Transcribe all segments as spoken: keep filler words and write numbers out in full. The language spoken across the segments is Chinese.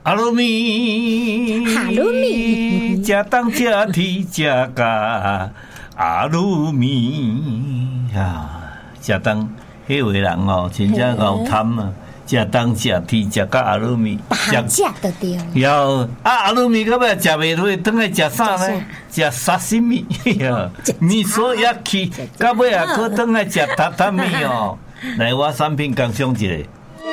阿鲁米， 哈鲁米， 食当食铁食甲阿鲁米啊，食当迄位人哦，真正够贪啊！食当食铁食甲阿鲁米， 食食得对。 要啊阿鲁米到尾食袂落，等来食啥呢？食沙西米呀，米索亚基，到尾啊，搁等来食榻榻米哦。来，我产品刚上一个。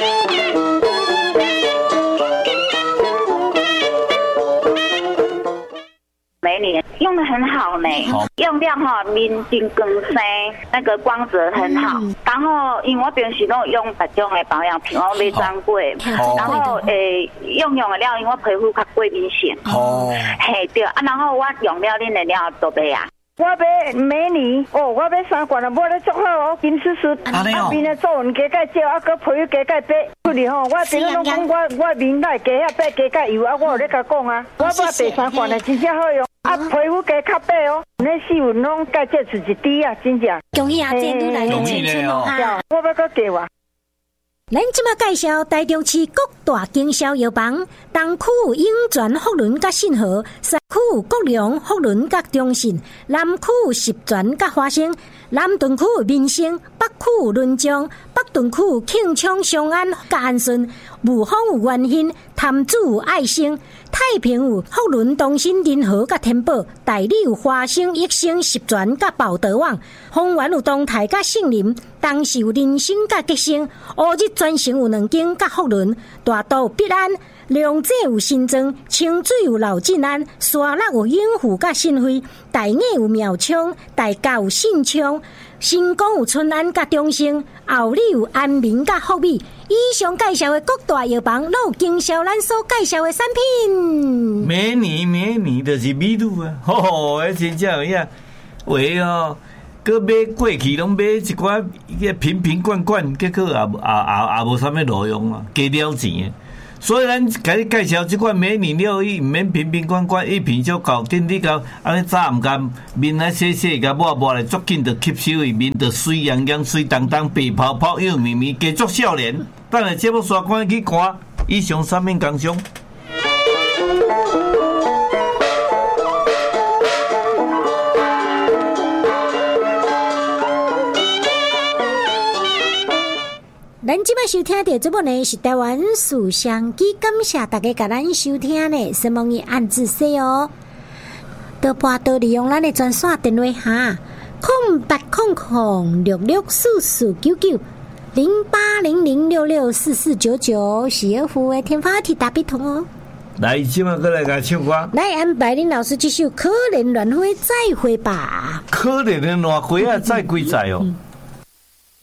美女用的很好呢，用料哈面筋更生，那个光泽很好。嗯、然后因为我平时都有用别种的保养品，我没专柜。然后诶、欸，用用的料，因为我皮肤较过敏性。哦，嘿对啊，然后我用了恁的料都对啊。 我买美女哦，我买三罐了，买得足好哦，金丝丝，啊边的皱纹加介少，啊个皮肤加介白。出去吼，我平常拢讲我我面来加遐白加介油啊，我有咧甲讲啊，我买第三罐的真正好用。啊，皮肤加较白哦，那细纹拢介这是一滴啊，真正。 恭喜啊，这愈来越青春哦！ 我要搁加啊。 咱即马介绍台中市各大经销药房，东区有永泉福伦甲信和，西区有国良福伦甲中信，南区有十全甲华兴，南屯区有民生，北区有仑江，北屯区有庆昌商安甲安顺，武丰有元兴，潭子有爱生，太平有福伦东新仁和甲天宝，大理有华兴益生十全甲宝德旺，丰原有东泰甲杏林，东市有人生甲吉生，乌日专程有两间甲福伦，大道有必安，龙井有新庄，清水有老进安，沙鹿有永福甲新辉，大雅有苗昌，大甲有信昌，新光有春安甲中兴，后里有安民甲福美。以上介绍的各大药房，都有经销咱所介绍的产品。 美女美女就是美女啊！吼吼，迄真正有影喂哦。搁买过去拢买一寡个瓶瓶罐罐，结果也也也也无啥物路用啊，加了钱。所以咱甲你介绍即款美女料，伊毋免瓶瓶罐罐，一瓶就够，顶底够，安尼早毋甘面来洗洗，甲抹抹来，足紧就吸收伊面，就水洋洋、水当当、白泡泡、幼绵绵，加足少年。等下节目刷关去看，以上产品工商。 咱即摆收听到这部呢是台湾书香机，感谢大家甲咱收听呢，希望伊按字说哦。多拨多利用咱的专线电话哈，空八空空六六四四九九零八零零六六四四九九，喜儿服的天发体大笔筒哦。 来，今晚过来甲唱歌。 来安排林老师这首《可怜乱花再会吧》。 可怜的乱花啊，再归在哦。嗯